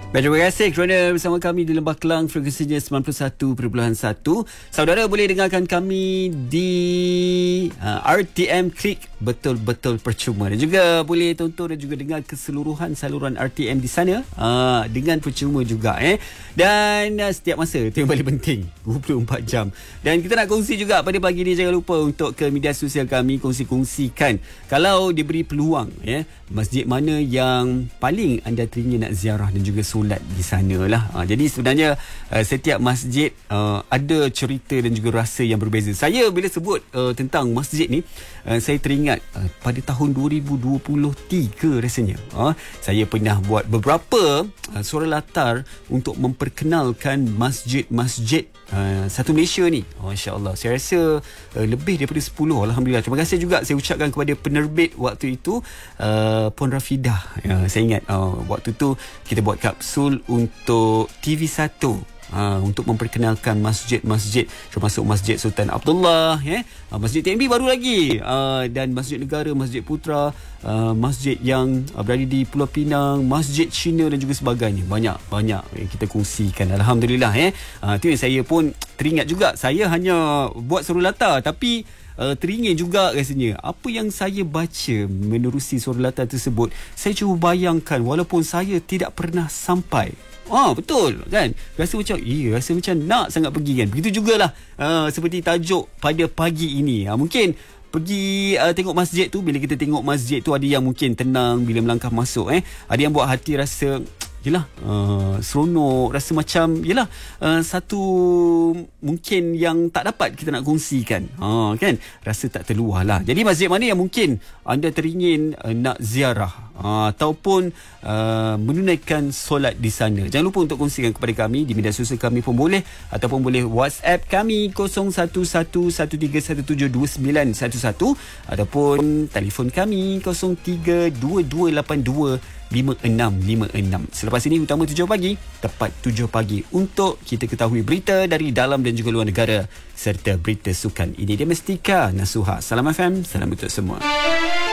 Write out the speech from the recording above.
Baik, terima kasih kerana bersama kami di Lembah Kelang, frekuensinya 91.1. Saudara boleh dengarkan kami di RTM Klik betul-betul percuma, dan juga boleh tonton dan juga dengar keseluruhan saluran RTM di sana dengan percuma juga dan setiap masa, itu yang paling penting, 24 jam. Dan kita nak kongsi juga pada pagi ni, jangan lupa untuk ke media sosial kami, kongsi-kongsikan kalau diberi peluang masjid mana yang paling anda teringin nak ziarah dan juga solat di sana lah. Jadi sebenarnya setiap masjid ada cerita dan juga rasa yang berbeza. Saya bila sebut tentang masjid ni, saya teringat pada tahun 2023 rasanya. Saya pernah buat beberapa suara latar untuk memperkenalkan masjid-masjid satu Malaysia ni. Masya-Allah, saya rasa lebih daripada 10. Alhamdulillah. Terima kasih juga saya ucapkan kepada penerbit waktu itu, Puan Rafidah. Saya ingat waktu tu kita buat kapsul untuk TV1 untuk memperkenalkan masjid-masjid, termasuk Masjid Sultan Abdullah, Masjid TMB baru lagi, dan Masjid Negara, Masjid Putra, masjid yang berada di Pulau Pinang, Masjid Cina dan juga sebagainya. Banyak yang kita kongsikan. Alhamdulillah. Itu yang saya pun teringat juga. Saya hanya buat suruh latar, tapi teringin juga rasanya apa yang saya baca menerusi suara latar tersebut. Saya cuba bayangkan walaupun saya tidak pernah sampai. Betul kan? Rasa macam nak sangat pergi kan. Begitu jugalah seperti tajuk pada pagi ini. Mungkin pergi tengok masjid tu, bila kita tengok masjid tu, ada yang mungkin tenang bila melangkah masuk. Ada yang buat hati rasa seronok, rasa macam satu mungkin yang tak dapat kita nak kongsikan, kan, rasa tak terluah lah. Jadi masjid mana yang mungkin anda teringin nak ziarah ataupun menunaikan solat di sana, jangan lupa untuk kongsikan kepada kami di media sosial kami pun boleh, ataupun boleh WhatsApp kami 0111172911 ataupun telefon kami 0322825656. Selepas ini utama 7 pagi, tepat 7 pagi untuk kita ketahui berita dari dalam dan juga luar negara serta berita sukan. Ini dia Mestika Nasuha. Salam FM, salam untuk semua.